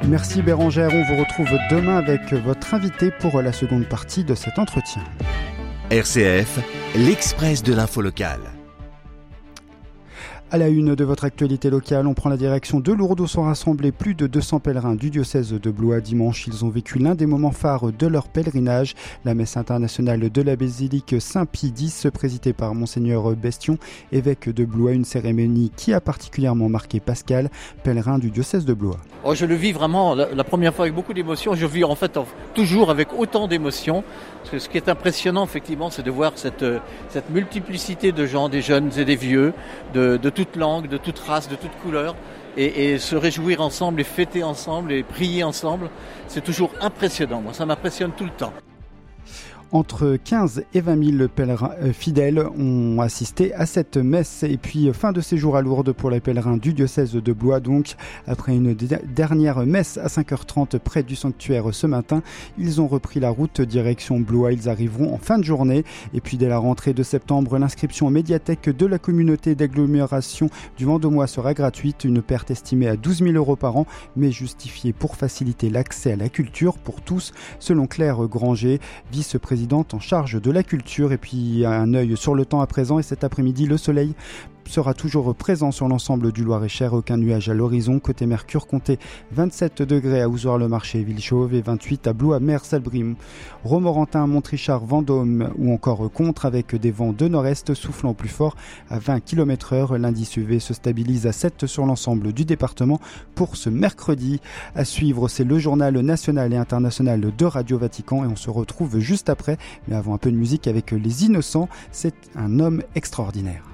Merci Bérangère, on vous retrouve demain avec votre invité pour la seconde partie de cet entretien. RCF, l'Express de l'info locale. À la une de votre actualité locale, on prend la direction de Lourdes où sont rassemblés plus de 200 pèlerins du diocèse de Blois. Dimanche, ils ont vécu l'un des moments phares de leur pèlerinage, la messe internationale de la basilique Saint-Pie X, présidée par Monseigneur Bestion, évêque de Blois, une cérémonie qui a particulièrement marqué Pascal, pèlerin du diocèse de Blois. Oh, je le vis vraiment la première fois avec beaucoup d'émotion. Je vis en fait toujours avec autant d'émotion. Parce que ce qui est impressionnant, effectivement, c'est de voir cette multiplicité de gens, des jeunes et des vieux, de toute langue, de toute race, de toute couleur, et se réjouir ensemble, et fêter ensemble, et prier ensemble. C'est toujours impressionnant. Moi, ça m'impressionne tout le temps. Entre 15 et 20 000 pèlerins fidèles ont assisté à cette messe. Et puis, fin de séjour à Lourdes pour les pèlerins du diocèse de Blois. Donc, après une dernière messe à 5h30 près du sanctuaire ce matin, ils ont repris la route direction Blois. Ils arriveront en fin de journée. Et puis, dès la rentrée de septembre, l'inscription aux médiathèques de la communauté d'agglomération du Vendômois sera gratuite. Une perte estimée à 12 000 € par an, mais justifiée pour faciliter l'accès à la culture pour tous, selon Claire Granger, vice-présidente en charge de la culture. Et puis un œil sur le temps à présent, et cet après-midi le soleil sera toujours présent sur l'ensemble du Loir-et-Cher, aucun nuage à l'horizon. Côté Mercure, comptez 27 degrés à Ouzouar-le-Marché et Villechauve et 28 à Blois, Mer, Salbris, Romorantin, Montrichard, Vendôme ou encore Contre, avec des vents de nord-est soufflant plus fort à 20 km/h. L'indice UV se stabilise à 7 sur l'ensemble du département pour ce mercredi. À suivre, c'est le journal national et international de Radio Vatican et on se retrouve juste après. Mais avant, un peu de musique avec Les Innocents, c'est un homme extraordinaire.